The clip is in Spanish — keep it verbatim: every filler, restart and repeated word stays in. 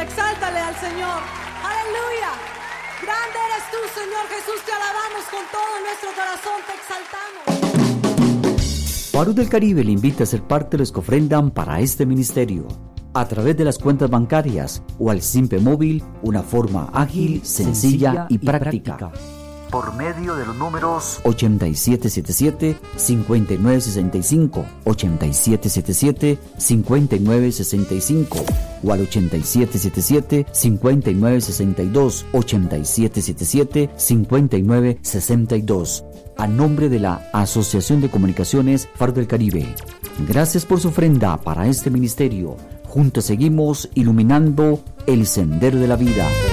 exáltale al Señor. Aleluya. Grande eres tú, Señor Jesús, te alabamos con todo nuestro corazón, te exaltamos. Faro del Caribe le invita a ser parte de los que ofrendan para este ministerio, a través de las cuentas bancarias o al Simpe Móvil, una forma ágil, sencilla y práctica. Por medio de los números ochenta y siete setenta y siete, cincuenta y nueve sesenta y cinco, ochenta y siete setenta y siete, cincuenta y nueve sesenta y cinco o al ochenta y siete setenta y siete, cincuenta y nueve sesenta y dos, ochenta y siete setenta y siete, cincuenta y nueve sesenta y dos, a nombre de la Asociación de Comunicaciones Faro del Caribe. Gracias por su ofrenda para este ministerio. Juntos seguimos iluminando el sendero de la vida.